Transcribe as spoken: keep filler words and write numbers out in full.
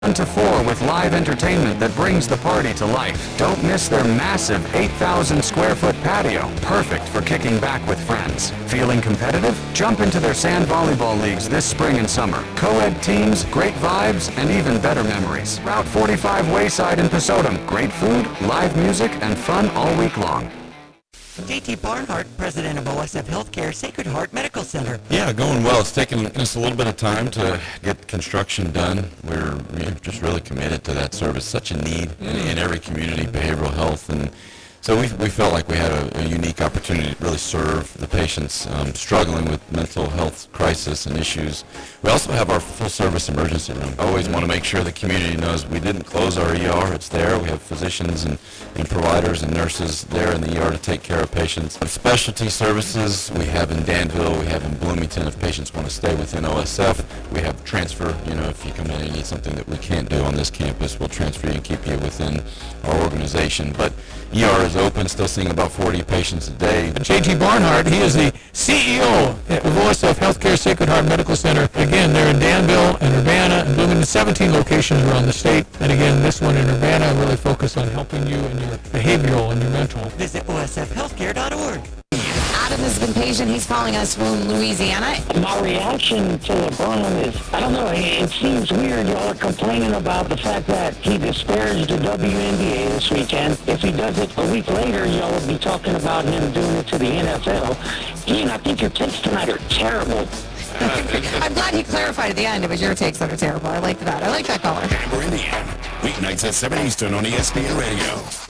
to four with live entertainment that brings the party to life. Don't miss their massive eight thousand square foot patio, perfect for kicking back with friends. Feeling competitive? Jump into their sand volleyball leagues this spring and summer. Co-ed teams, great vibes, and even better memories. Route forty-five Wayside in Pasodum. Great food, live music, and fun all week long. J T Barnhart, president of O S F Healthcare Sacred Heart Medical Center. Yeah, going well. It's taken us a little bit of time to get construction done. We're we're just really committed to that service. Such a need in, in every community, behavioral health, and so we, we felt like we had a, a unique opportunity to really serve the patients um, struggling with mental health crisis and issues. We also have our full-service emergency room. I always want to make sure the community knows we didn't close our E R. It's there. We have physicians and, and providers and nurses there in the E R to take care of patients. Specialty services we have in Danville, we have in Bloomington. If patients want to stay within O S F, we have transfer. You know, if you come in and need something that we can't do on this campus, we'll transfer you and keep you within our organization. But E R is open, still seeing about forty patients a day. J T Barnhart, he is the C E O of O S F Healthcare Sacred Heart Medical Center. Again, they're in Danville and Urbana and Bloomington, seventeen locations around the state. And again, this one in Urbana really focused on helping you in your behavioral and your mental. Visit O S F healthcare dot org. Adam has been patient. He's calling us from Louisiana. My reaction to LeBron is, I don't know, it, it seems weird. Y'all are complaining about the fact that he disparaged the W N B A this weekend. If he does it a week later, y'all will be talking about him doing it to the N F L. Ian, I think your takes tonight are terrible. I'm glad he clarified at the end. It was your takes that are terrible. I like that. I like that color. Amber Indian, weeknights at seven Eastern on E S P N Radio.